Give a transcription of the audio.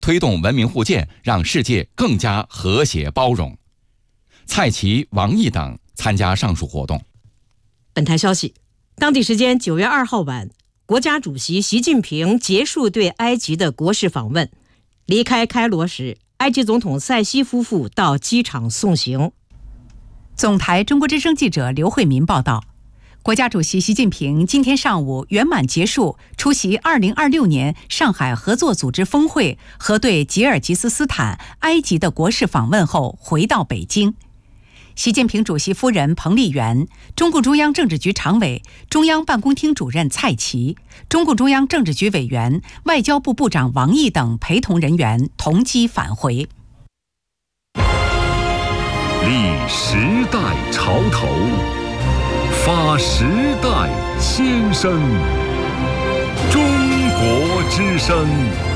推动文明互鉴，让世界更加和谐包容。蔡奇、王毅等参加上述活动。 本台消息，当地时间9月2号晚，国家主席习近平结束对埃及的国事访问，离开开罗时，埃及总统塞西夫妇到机场送行。 总台中国之声记者刘慧民报道，国家主席习近平今天上午圆满结束出席2026年上海合作组织峰会和对吉尔吉斯斯坦、埃及的国事访问后回到北京。习近平主席夫人彭丽媛、中共中央政治局常委、中央办公厅主任蔡奇、中共中央政治局委员、外交部部长王毅等陪同人员同机返回。 立时代潮头，发时代先声。中国之声。